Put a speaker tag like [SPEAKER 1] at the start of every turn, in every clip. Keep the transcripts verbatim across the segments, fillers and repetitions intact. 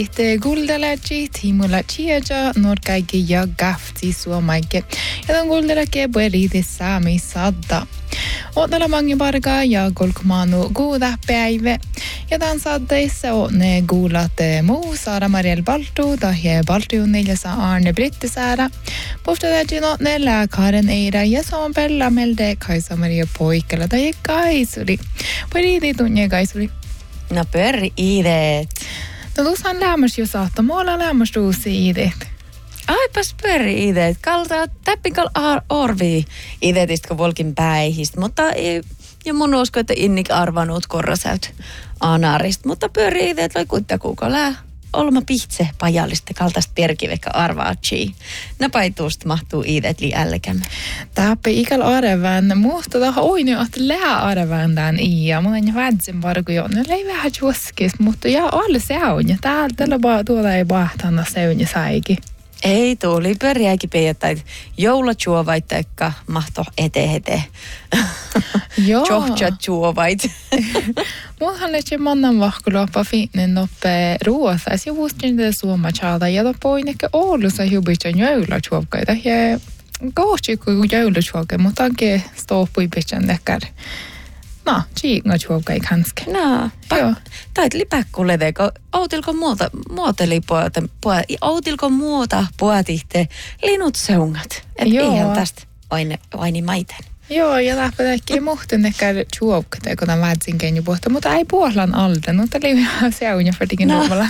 [SPEAKER 1] Te guldalachi timula chiaja norkaigi ja gafti suomaike. Ja ton guldalake beri de sami sadda. Ootnala mangi parga ja kolkmanu guuda päivä. Ja tämän saddeissa on ne guulat muu Saara Mariel Baltu tahje Baltuun neljässä Arne Brittisaara. Puhtatäjin on ne Karen Eira ja soon pella melde Kaisa Maria Poikkala tai Kaisuri. Pari tunne Kaisuri.
[SPEAKER 2] No pörri ideet.
[SPEAKER 1] No tuossa lämmäs jo saattaa. Mulla on lämmäs uusi ideet.
[SPEAKER 2] Aipas pörri ideet. Kalta täppikal ar- orvi ideetistä kun volkin päihistä. Mutta ei, ja mun usko, että innik arvanut korrasäyt anarista. Mutta pörri ideet vai kuitenkaan lää. Olma pihtse pajallista kaltaista perkivekka arvaatsi. Napaituusta mahtuu ideet li älkämme.
[SPEAKER 1] Täppi ikäl arvän. Muusta tähän oinu, että lää arvän tämän iä. Mulla on vädsin vargu jo. Ne ei vähän juoskis, mutta ja alle seun. Ja täällä tällä tuolla ei vahtana seun ja säikin.
[SPEAKER 2] Ei tuli pörjääkin peijättäit joulutjuovaittaikka mahto ete-hete.
[SPEAKER 1] Joo.
[SPEAKER 2] Tjohtjat-juovait.
[SPEAKER 1] Mullahan ei mannan vahkuloppa finnen noppe ruotsas. Ja vuostin det suomachaada. Ja loppuin ehkä Oulussa hubitsen joulutjuovkaita. Ja kohti kuin joulutjuovkaita, mutta onkin stoppui pitchen nekär. No, chiinga juovkai kanske.
[SPEAKER 2] No,
[SPEAKER 1] Joo.
[SPEAKER 2] Tait lipäkkuleveko. Outilko muuta, muoteli puolta, outilko muuta puoltihte linut seungat. Et
[SPEAKER 1] Joo.
[SPEAKER 2] ihan tästä vaini, vaini maiten.
[SPEAKER 1] Joo, ja lähtee ehkä muhten ehkä juovkata, kun tämän vädsin kenju puhta, mutta ei puolan alta. No, tämä oli ihan seunja färdikin
[SPEAKER 2] No.
[SPEAKER 1] normala.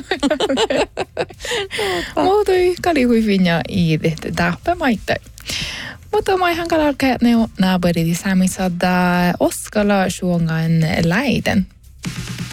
[SPEAKER 1] Mutta kali hyvin ja iidit täppä maittain. Mutta mä ihan kalalka ne on naapurit sami saada Oskala suongan läiden.